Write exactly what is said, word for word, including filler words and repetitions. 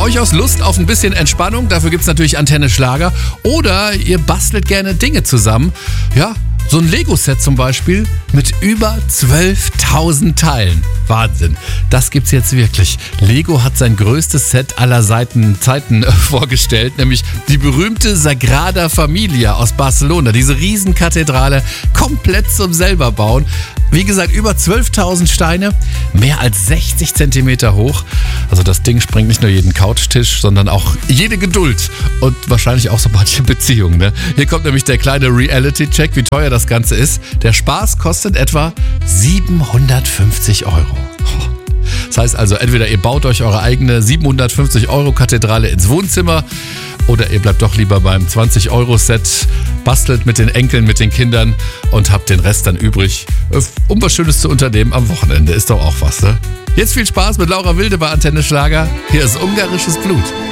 durchaus Lust auf ein bisschen Entspannung? Dafür gibt's natürlich Antenne Schlager. Oder ihr bastelt gerne Dinge zusammen. Ja, so ein Lego-Set zum Beispiel mit über zwölftausend Teilen. Wahnsinn. Das gibt's jetzt wirklich. Lego hat sein größtes Set aller Seiten, Zeiten äh, vorgestellt, nämlich die berühmte Sagrada Familia aus Barcelona. Diese Riesenkathedrale, komplett zum selber bauen. Wie gesagt, über zwölftausend Steine, mehr als sechzig Zentimeter hoch. Also das Ding sprengt nicht nur jeden Couchtisch, sondern auch jede Geduld und wahrscheinlich auch so manche Beziehungen. Ne? Hier kommt nämlich der kleine Reality-Check, wie teuer das Ganze ist. Der Spaß kostet etwa siebenhundertfünfzig Euro. Das heißt also, entweder ihr baut euch eure eigene siebenhundertfünfzig Euro Kathedrale ins Wohnzimmer oder ihr bleibt doch lieber beim zwanzig Euro Set, bastelt mit den Enkeln, mit den Kindern und habt den Rest dann übrig, um was Schönes zu unternehmen am Wochenende. Ist doch auch was, ne? Jetzt viel Spaß mit Laura Wilde bei Antenne Schlager. Hier ist Ungarisches Blut.